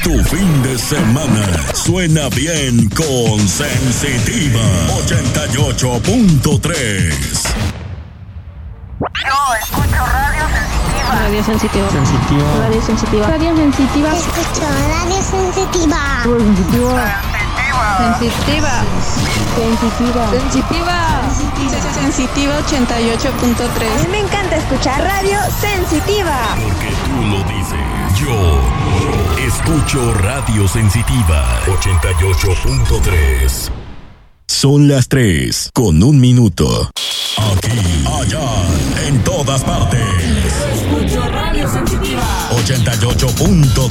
Tu fin de semana suena bien con Sensitiva 88.3. Yo escucho Radio Sensitiva. Radio Sensitiva. Radio Sensitiva. Radio Sensitiva. Escucho Radio Sensitiva. Sensitiva. Sensitiva. Sensitiva. Sensitiva 88.3. A mí me encanta escuchar Radio Sensitiva. Porque tú lo dices. Yo escucho Radio Sensitiva 88.3. Son las 3:01. Aquí, allá, en todas partes. Escucho Radio Sensitiva 88.3.